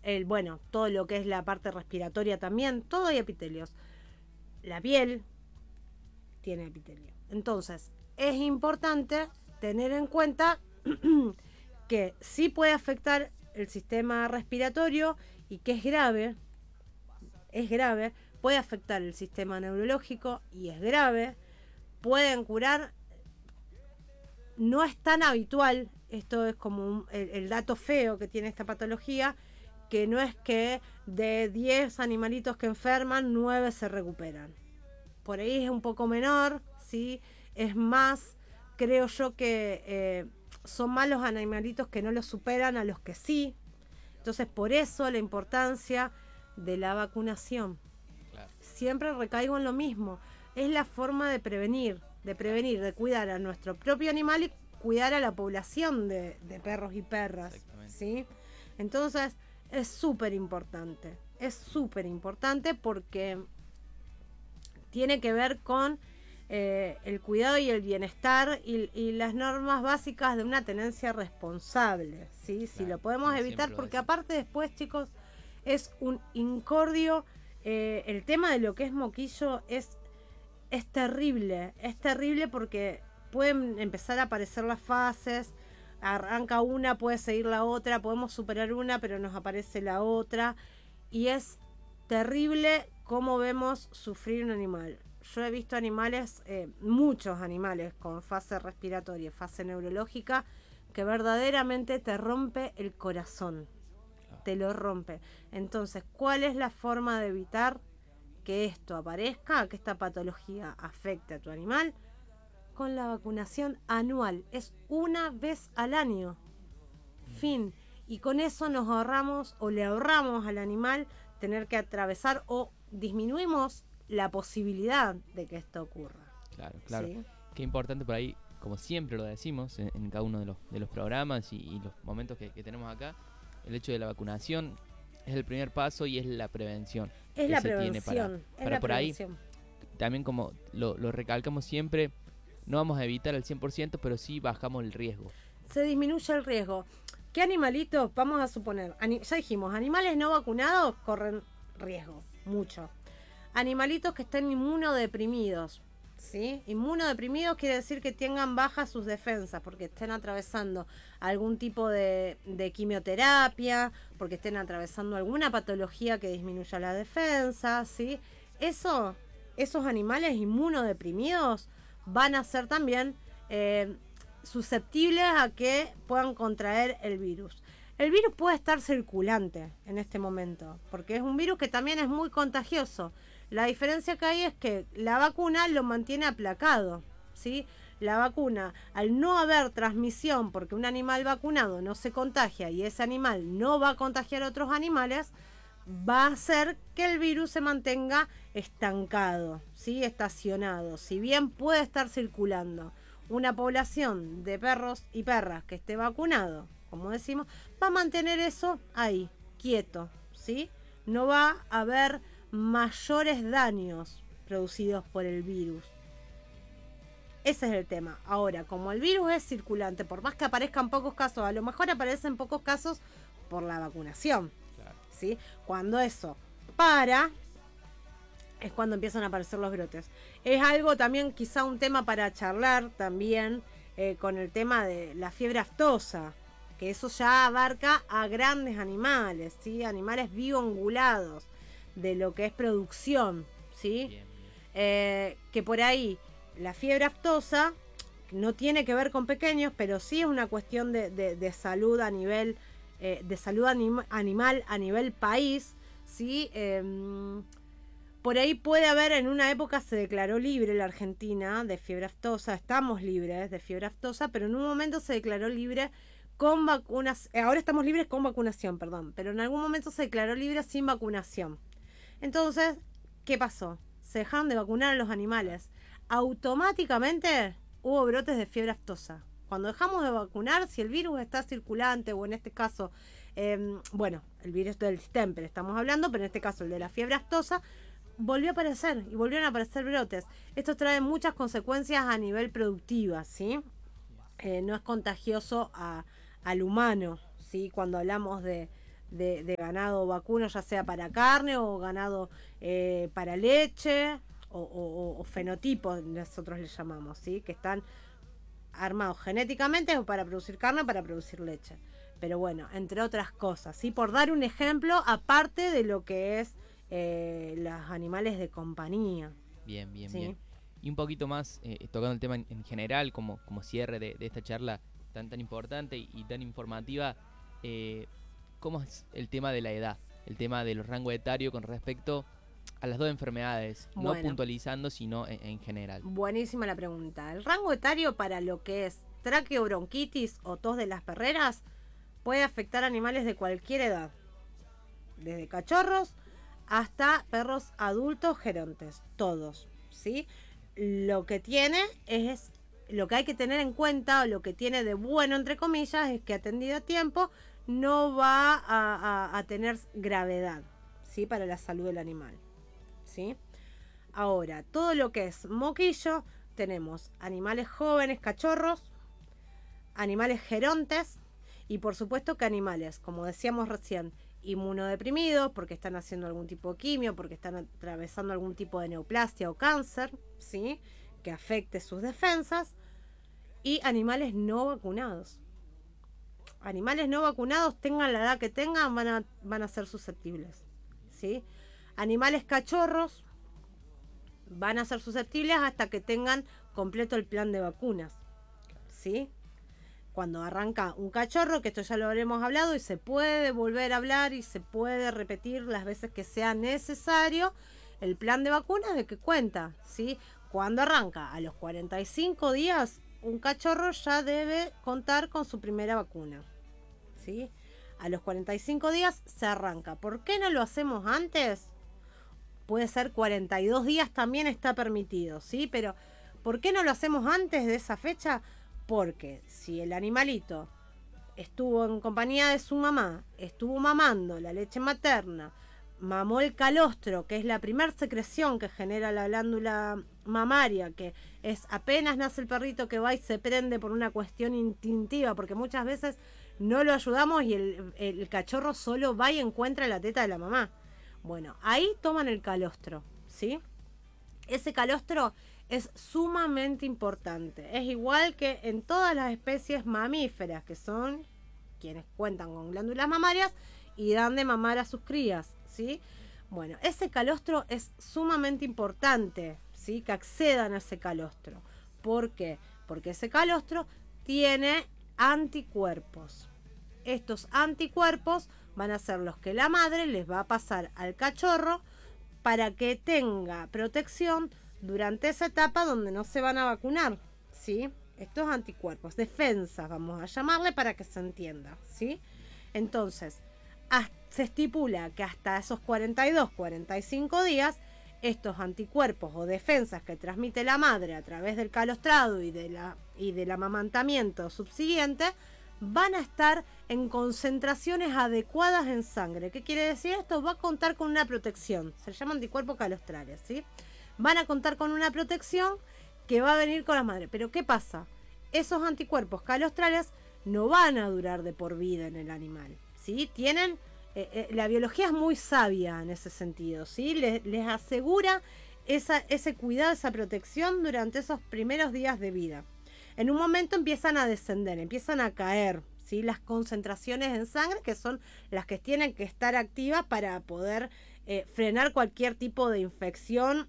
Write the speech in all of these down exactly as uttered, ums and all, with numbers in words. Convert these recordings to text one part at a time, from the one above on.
el, bueno, todo lo que es la parte respiratoria también, todo hay epitelios. La piel tiene epitelio. Entonces, es importante tener en cuenta que sí puede afectar el sistema respiratorio y que es grave, es grave, puede afectar el sistema neurológico y es grave, pueden curar, no es tan habitual, esto es como un, el, el dato feo que tiene esta patología, que no es que de diez animalitos que enferman, nueve se recuperan. Por ahí es un poco menor, ¿sí? Es más, creo yo que eh, son más los animalitos que no los superan a los que sí. Entonces, por eso la importancia de la vacunación. Claro. Siempre recaigo en lo mismo. Es la forma de prevenir, de prevenir, de cuidar a nuestro propio animal y cuidar a la población de, de perros y perras, ¿sí? Entonces, es súper importante. Es súper importante porque tiene que ver con eh, el cuidado y el bienestar y, y las normas básicas de una tenencia responsable, ¿sí? Claro, si lo podemos evitar, porque aparte después, chicos, es un incordio. Eh, el tema de lo que es moquillo es, es terrible, es terrible porque pueden empezar a aparecer las fases, arranca una, puede seguir la otra, podemos superar una, pero nos aparece la otra, y es terrible cómo vemos sufrir un animal. Yo he visto animales, eh, muchos animales con fase respiratoria, fase neurológica, que verdaderamente te rompe el corazón. Te lo rompe. Entonces, ¿cuál es la forma de evitar que esto aparezca, que esta patología afecte a tu animal? Con la vacunación anual. Es una vez al año. Fin. Y con eso nos ahorramos o le ahorramos al animal tener que atravesar o disminuimos la posibilidad de que esto ocurra. Claro, claro. ¿Sí? Qué importante por ahí, como siempre lo decimos en, en cada uno de los, de los programas y, y los momentos que, que tenemos acá, el hecho de la vacunación es el primer paso y es la prevención. Es la prevención. Para, es para la por prevención. ahí, también como lo, lo recalcamos siempre, no vamos a evitar al cien por ciento, pero sí bajamos el riesgo. Se disminuye el riesgo. ¿Qué animalitos? Vamos a suponer, ani- ya dijimos, animales no vacunados corren riesgo, mucho. Animalitos que estén inmunodeprimidos, ¿sí? Inmunodeprimidos quiere decir que tengan bajas sus defensas, porque estén atravesando algún tipo de, de quimioterapia, porque estén atravesando alguna patología que disminuya la defensa, ¿sí? Eso, esos animales inmunodeprimidos van a ser también eh, susceptibles a que puedan contraer el virus. El virus puede estar circulante en este momento, porque es un virus que también es muy contagioso. La diferencia que hay es que la vacuna lo mantiene aplacado, ¿sí? La vacuna, al no haber transmisión, porque un animal vacunado no se contagia y ese animal no va a contagiar a otros animales, va a hacer que el virus se mantenga estancado, ¿sí? Estacionado. Si bien puede estar circulando, una población de perros y perras que esté vacunado, como decimos, va a mantener eso ahí, quieto, ¿sí? No va a haber mayores daños producidos por el virus. Ese es el tema. Ahora, como el virus es circulante, por más que aparezcan pocos casos, a lo mejor aparecen pocos casos por la vacunación. Claro. ¿Sí? Cuando eso para, es cuando empiezan a aparecer los brotes. Es algo también, quizá un tema para charlar también eh, con el tema de la fiebre aftosa, que eso ya abarca a grandes animales, ¿sí? Animales bioangulados, de lo que es producción, ¿sí? Bien, bien. Eh, que por ahí la fiebre aftosa no tiene que ver con pequeños, pero sí es una cuestión de, de, de salud a nivel eh, de salud anim, animal a nivel país, ¿sí? Eh, por ahí puede haber, en una época se declaró libre la Argentina de fiebre aftosa, estamos libres de fiebre aftosa, pero en un momento se declaró libre con vacunas, ahora estamos libres con vacunación, perdón, pero en algún momento se declaró libre sin vacunación. Entonces, ¿qué pasó? Se dejaron de vacunar a los animales. Automáticamente hubo brotes de fiebre aftosa. Cuando dejamos de vacunar, si el virus está circulante, o en este caso, eh, bueno, el virus del distemper estamos hablando, pero en este caso el de la fiebre aftosa, volvió a aparecer y volvieron a aparecer brotes. Esto trae muchas consecuencias a nivel productiva, ¿sí? Eh, no es contagioso a, al humano, ¿sí? Cuando hablamos de, de, de ganado vacuno, ya sea para carne o ganado eh, para leche o, o, o fenotipos, nosotros le llamamos, ¿sí? Que están armados genéticamente o para producir carne o para producir leche. Pero bueno, entre otras cosas, ¿sí? Por dar un ejemplo, aparte de lo que es eh, los animales de compañía. Bien, bien, ¿sí? bien. Y un poquito más, eh, tocando el tema en, en general, como, como cierre de, de esta charla tan tan importante y, y tan informativa, eh, ¿cómo es el tema de la edad? El tema del rango etario con respecto a las dos enfermedades, Bueno, no puntualizando, sino en, en general. Buenísima la pregunta. El rango etario para lo que es traqueobronquitis o tos de las perreras puede afectar a animales de cualquier edad, desde cachorros hasta perros adultos gerontes, todos, ¿sí? Lo que tiene es, lo que hay que tener en cuenta, o lo que tiene de bueno, entre comillas, es que atendido a tiempo no va a, a, a tener gravedad, ¿sí? Para la salud del animal, ¿sí? Ahora, todo lo que es moquillo, tenemos animales jóvenes, cachorros, animales gerontes y por supuesto que animales, como decíamos recién, inmunodeprimidos porque están haciendo algún tipo de quimio, porque están atravesando algún tipo de neoplasia o cáncer, ¿sí? Que afecte sus defensas, y animales no vacunados. Animales no vacunados, tengan la edad que tengan, van a, van a ser susceptibles, ¿sí? Animales cachorros van a ser susceptibles hasta que tengan completo el plan de vacunas, ¿sí? Cuando arranca un cachorro, que esto ya lo habremos hablado y se puede volver a hablar y se puede repetir las veces que sea necesario, el plan de vacunas de que cuenta, ¿sí? Cuando arranca a los cuarenta y cinco días, un cachorro ya debe contar con su primera vacuna, ¿sí? A los cuarenta y cinco días se arranca. ¿Por qué no lo hacemos antes? Puede ser cuarenta y dos días, también está permitido, ¿sí? Pero ¿por qué no lo hacemos antes de esa fecha? Porque si el animalito estuvo en compañía de su mamá, estuvo mamando la leche materna, mamó el calostro, que es la primera secreción que genera la glándula mamaria, que es apenas nace el perrito que va y se prende por una cuestión instintiva, porque muchas veces no lo ayudamos y el, el cachorro solo va y encuentra la teta de la mamá. Bueno, ahí toman el calostro, ¿sí? Ese calostro es sumamente importante. Es igual que en todas las especies mamíferas, que son quienes cuentan con glándulas mamarias y dan de mamar a sus crías, ¿sí? Bueno, ese calostro es sumamente importante, ¿sí? Que accedan a ese calostro. ¿Por qué? Porque ese calostro tiene anticuerpos. Estos anticuerpos van a ser los que la madre les va a pasar al cachorro para que tenga protección durante esa etapa donde no se van a vacunar, ¿sí? Estos anticuerpos, defensas, vamos a llamarle para que se entienda, ¿sí? Entonces, se estipula que hasta esos cuarenta y dos, cuarenta y cinco días, estos anticuerpos o defensas que transmite la madre a través del calostrado y, de la, y del amamantamiento subsiguiente, van a estar en concentraciones adecuadas en sangre. ¿Qué quiere decir esto? Va a contar con una protección. Se llama anticuerpos calostrales, ¿sí? Van a contar con una protección que va a venir con la madre. Pero ¿qué pasa? Esos anticuerpos calostrales no van a durar de por vida en el animal, ¿sí? Tienen... Eh, eh, la biología es muy sabia en ese sentido, ¿sí? Les, les asegura esa, ese cuidado, esa protección durante esos primeros días de vida. En un momento empiezan a descender, empiezan a caer, ¿sí? Las concentraciones en sangre, que son las que tienen que estar activas para poder eh, frenar cualquier tipo de infección,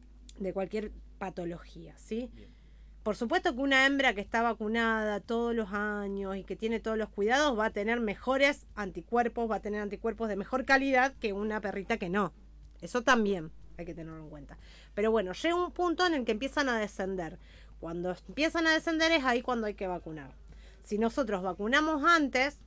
de cualquier patología, ¿sí? Bien. Por supuesto que una hembra que está vacunada todos los años y que tiene todos los cuidados va a tener mejores anticuerpos, va a tener anticuerpos de mejor calidad que una perrita que no. Eso también hay que tenerlo en cuenta. Pero bueno, llega un punto en el que empiezan a descender. Cuando empiezan a descender es ahí cuando hay que vacunar. Si nosotros vacunamos antes,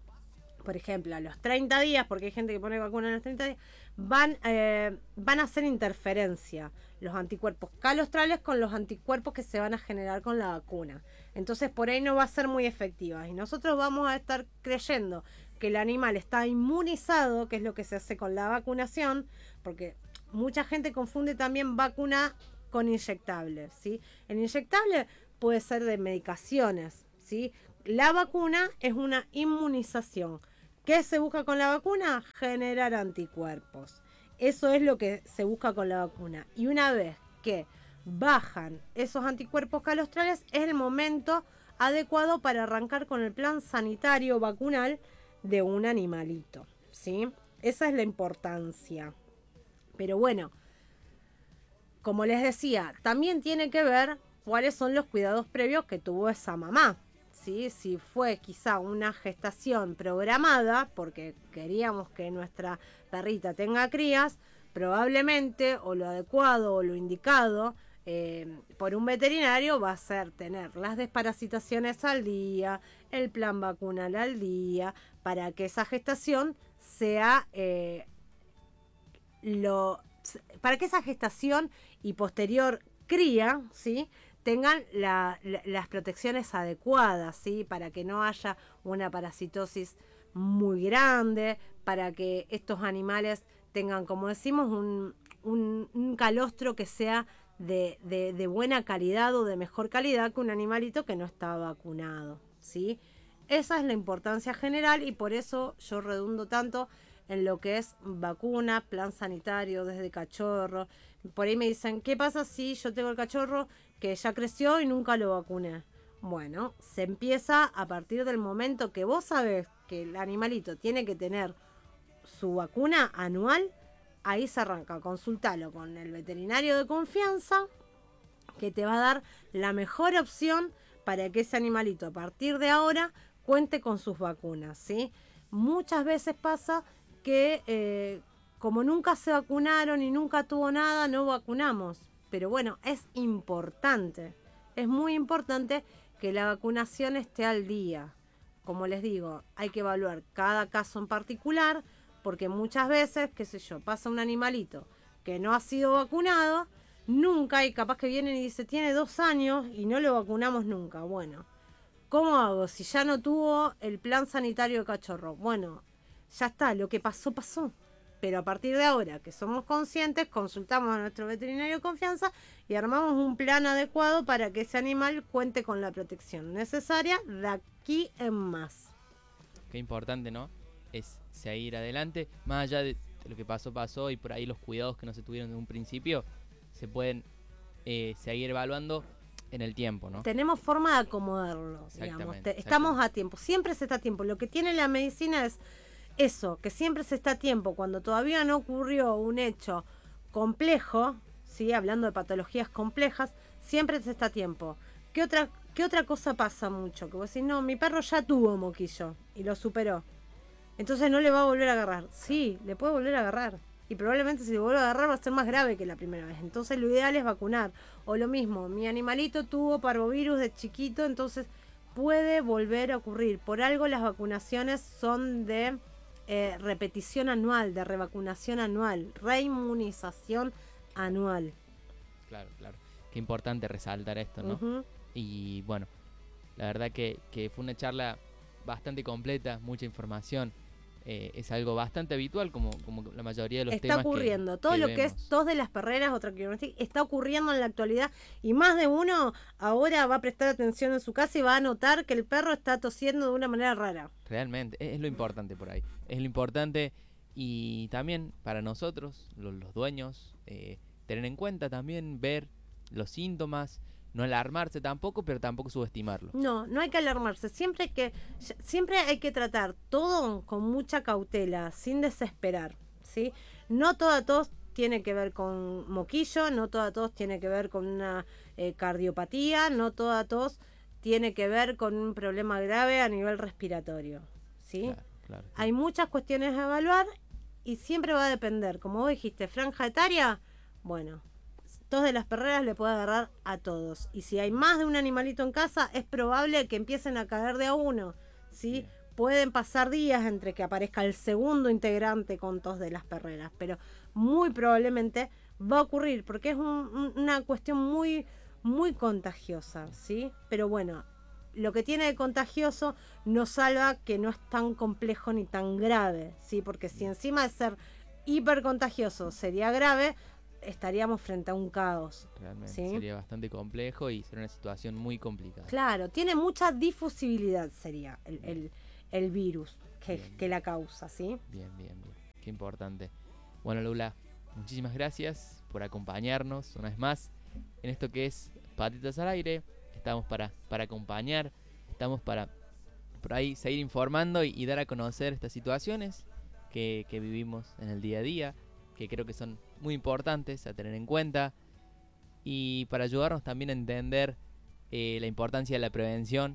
por ejemplo, a los treinta días, porque hay gente que pone vacuna a los treinta días, van, eh, van a hacer interferencia los anticuerpos calostrales con los anticuerpos que se van a generar con la vacuna. Entonces por ahí no va a ser muy efectiva. Y nosotros vamos a estar creyendo que el animal está inmunizado, que es lo que se hace con la vacunación, porque mucha gente confunde también vacuna con inyectables, ¿sí? El inyectable puede ser de medicaciones, ¿sí? La vacuna es una inmunización. ¿Qué se busca con la vacuna? Generar anticuerpos. Eso es lo que se busca con la vacuna. Y una vez que bajan esos anticuerpos calostrales, es el momento adecuado para arrancar con el plan sanitario vacunal de un animalito, ¿sí? Esa es la importancia. Pero bueno, como les decía, también tiene que ver cuáles son los cuidados previos que tuvo esa mamá, ¿sí? Si fue quizá una gestación programada, porque queríamos que nuestra perrita tenga crías, probablemente o lo adecuado o lo indicado eh, por un veterinario va a ser tener las desparasitaciones al día, el plan vacunal al día, para que esa gestación sea eh, lo para que esa gestación y posterior cría, ¿sí?, tengan la, la, las protecciones adecuadas, ¿sí?, para que no haya una parasitosis muy grande, para que estos animales tengan, como decimos, un, un, un calostro que sea de, de, de buena calidad o de mejor calidad que un animalito que no está vacunado, ¿sí? Esa es la importancia general y por eso yo redundo tanto en lo que es vacuna, plan sanitario desde cachorro. Por ahí me dicen, ¿qué pasa si yo tengo el cachorro que ya creció y nunca lo vacuné? Bueno, se empieza a partir del momento que vos sabés que el animalito tiene que tener su vacuna anual, ahí se arranca. Consultalo con el veterinario de confianza, que te va a dar la mejor opción para que ese animalito a partir de ahora cuente con sus vacunas, ¿sí? Muchas veces pasa que eh, como nunca se vacunaron y nunca tuvo nada, no vacunamos. Pero bueno, es importante, es muy importante que la vacunación esté al día. Como les digo, hay que evaluar cada caso en particular, porque muchas veces, qué sé yo, pasa un animalito que no ha sido vacunado, nunca, y capaz que vienen y dice, tiene dos años y no lo vacunamos nunca. Bueno, ¿cómo hago si ya no tuvo el plan sanitario de cachorro? Bueno, ya está, lo que pasó, pasó. Pero a partir de ahora que somos conscientes, consultamos a nuestro veterinario de confianza y armamos un plan adecuado para que ese animal cuente con la protección necesaria de aquí en más. Qué importante, ¿no? Es seguir adelante, más allá de lo que pasó, pasó, y por ahí los cuidados que no se tuvieron desde un principio, se pueden eh, seguir evaluando en el tiempo, ¿no? Tenemos forma de acomodarlo, digamos. Te, estamos a tiempo, siempre se está a tiempo. Lo que tiene la medicina es eso, que siempre se está a tiempo. Cuando todavía no ocurrió un hecho complejo, ¿sí?, hablando de patologías complejas, siempre se está a tiempo. ¿Qué otra, qué otra cosa pasa mucho? Que vos decís, no, mi perro ya tuvo moquillo y lo superó, entonces no le va a volver a agarrar. Sí, le puede volver a agarrar. Y probablemente si le vuelve a agarrar va a ser más grave que la primera vez. Entonces lo ideal es vacunar. O lo mismo, mi animalito tuvo parvovirus de chiquito, entonces puede volver a ocurrir. Por algo las vacunaciones son de eh, repetición anual, de revacunación anual, reinmunización anual. Claro, claro. Qué importante resaltar esto, ¿no? Uh-huh. Y bueno, la verdad que, que fue una charla bastante completa, mucha información. Eh, es algo bastante habitual, como, como la mayoría de los está temas está ocurriendo, que, todo que lo vemos. Que es tos de las perreras, otra que está ocurriendo en la actualidad, y más de uno ahora va a prestar atención en su casa y va a notar que el perro está tosiendo de una manera rara. Realmente, es, es lo importante por ahí, es lo importante, y también para nosotros, los, los dueños, eh, tener en cuenta también, ver los síntomas, no alarmarse tampoco, pero tampoco subestimarlo. No, no hay que alarmarse. Siempre hay que, siempre hay que tratar todo con mucha cautela, sin desesperar, ¿sí? No toda tos tiene que ver con moquillo, no toda tos tiene que ver con una eh, cardiopatía, no toda tos tiene que ver con un problema grave a nivel respiratorio, ¿sí? Claro, claro, sí. Hay muchas cuestiones a evaluar y siempre va a depender. Como vos dijiste, franja etaria, bueno, tos de las perreras le puede agarrar a todos. Y si hay más de un animalito en casa, es probable que empiecen a caer de a uno, ¿sí? Bien. Pueden pasar días entre que aparezca el segundo integrante con tos de las perreras, pero muy probablemente va a ocurrir, porque es un, un, una cuestión muy, muy contagiosa, ¿sí? Pero bueno, lo que tiene de contagioso nos salva que no es tan complejo ni tan grave, ¿sí? Porque si encima de ser hipercontagioso sería grave, estaríamos frente a un caos. Realmente, ¿sí? Sería bastante complejo y sería una situación muy complicada. Claro, tiene mucha difusibilidad sería el, el, el virus. que, que la causa, ¿sí? Bien, bien, bien. Qué importante. Bueno, Lula, muchísimas gracias por acompañarnos una vez más en esto que es Patitas al Aire. Estamos para, para acompañar, estamos para por ahí seguir informando y, y dar a conocer estas situaciones que, que vivimos en el día a día, que creo que son muy importantes a tener en cuenta, y para ayudarnos también a entender eh, la importancia de la prevención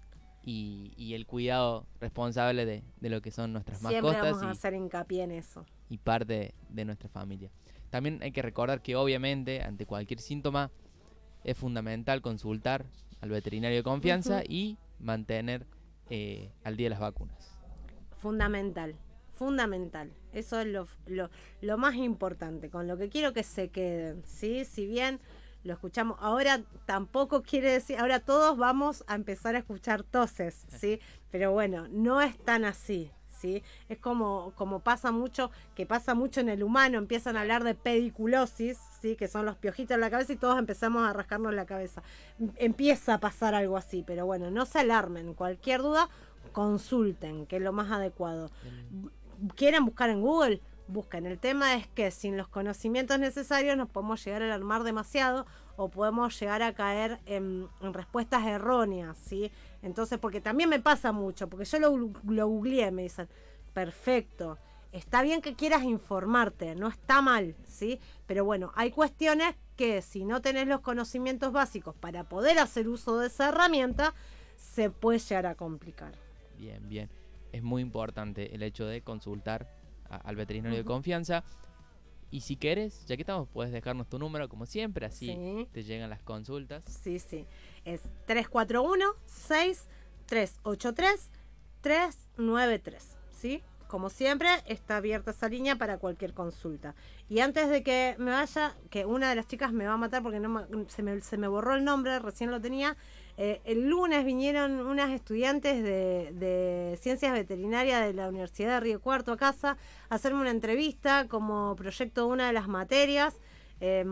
y, y el cuidado responsable de, de lo que son nuestras Siempre mascotas. Vamos a y, hacer hincapié en eso. Y parte de, de nuestra familia. También hay que recordar que obviamente ante cualquier síntoma es fundamental consultar al veterinario de confianza uh-huh. y mantener eh, al día las vacunas. Fundamental, fundamental. Eso es lo, lo, lo más importante, con lo que quiero que se queden, ¿sí? Si bien lo escuchamos, ahora tampoco quiere decir, ahora todos vamos a empezar a escuchar toses, ¿sí? Pero bueno, no es tan así, ¿sí? Es como, como pasa mucho, que pasa mucho en el humano, empiezan a hablar de pediculosis, ¿sí? Que son los piojitos en la cabeza y todos empezamos a rascarnos la cabeza. Empieza a pasar algo así, pero bueno, no se alarmen, cualquier duda, consulten, que es lo más adecuado. ¿Quieren buscar en Google? Busquen. El tema es que sin los conocimientos necesarios nos podemos llegar a alarmar demasiado o podemos llegar a caer en, en respuestas erróneas, ¿sí? Entonces, porque también me pasa mucho, porque yo lo, lo googleé, me dicen, perfecto, está bien que quieras informarte, no está mal, ¿sí? Pero bueno, hay cuestiones que si no tenés los conocimientos básicos para poder hacer uso de esa herramienta, se puede llegar a complicar. Bien, bien. Es muy importante el hecho de consultar a, al veterinario uh-huh. de confianza. Y si quieres, ya que estamos, puedes dejarnos tu número como siempre, así sí. te llegan las consultas. Sí, sí. Es tres cuatro uno, seis tres ocho tres, tres nueve tres, ¿sí? Como siempre, está abierta esa línea para cualquier consulta. Y antes de que me vaya, que una de las chicas me va a matar porque no me, se, me, se me borró el nombre, recién lo tenía. Eh, el lunes vinieron unas estudiantes de, de ciencias veterinarias de la Universidad de Río Cuarto a casa a hacerme una entrevista como proyecto de una de las materias, eh,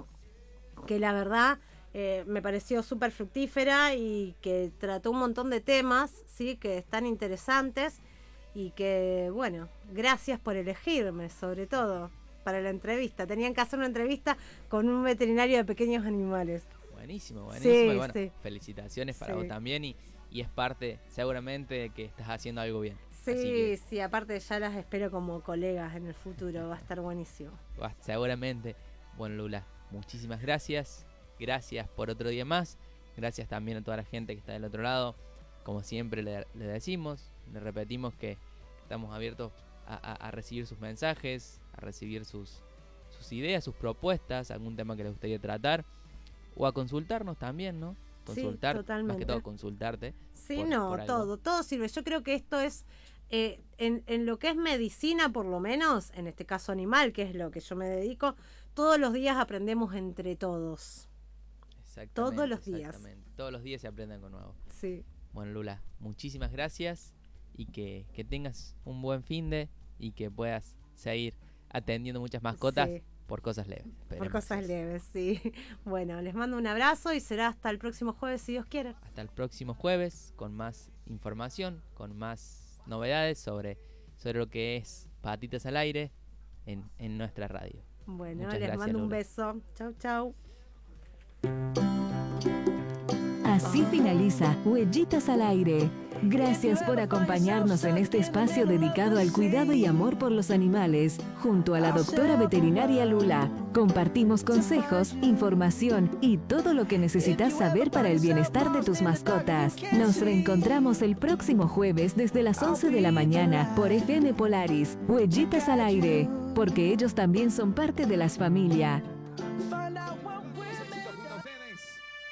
que la verdad eh, me pareció súper fructífera y que trató un montón de temas, ¿sí? Que están interesantes y que, bueno, gracias por elegirme, sobre todo para la entrevista. Tenían que hacer una entrevista con un veterinario de pequeños animales. Buenísimo, buenísimo. Sí, y bueno, sí. felicitaciones para sí. vos también y, y es parte seguramente de que estás haciendo algo bien. Sí, que, sí, aparte ya las espero como colegas en el futuro, va a estar buenísimo. Va, seguramente. Bueno, Lula, muchísimas gracias. Gracias por otro día más. Gracias también a toda la gente que está del otro lado. Como siempre le, le decimos, le repetimos que estamos abiertos a, a, a recibir sus mensajes, a recibir sus, sus ideas, sus propuestas, algún tema que les gustaría tratar. O a consultarnos también, ¿no? Consultar, sí, totalmente. Más que todo consultarte. Sí, por, no, por todo, todo sirve. Yo creo que esto es, eh, en, en lo que es medicina por lo menos, en este caso animal, que es lo que yo me dedico, todos los días aprendemos entre todos. Exactamente. Todos los días. Exactamente. Todos los días se aprende algo nuevo. Sí. Bueno, Lula, muchísimas gracias y que, que tengas un buen finde y que puedas seguir atendiendo muchas mascotas. Sí. Por cosas leves. Por cosas leves, sí. Bueno, les mando un abrazo y será hasta el próximo jueves, si Dios quiere. Hasta el próximo jueves, con más información, con más novedades sobre, sobre lo que es Patitas al Aire en, en nuestra radio. Bueno, Muchas les gracias, mando un Lula. beso. Chau, chau. Así finaliza Huellitas al Aire. Gracias por acompañarnos en este espacio dedicado al cuidado y amor por los animales, junto a la doctora veterinaria Lula. Compartimos consejos, información y todo lo que necesitas saber para el bienestar de tus mascotas. Nos reencontramos el próximo jueves desde las once de la mañana por F M Polaris. Huellitas al Aire, porque ellos también son parte de la familia.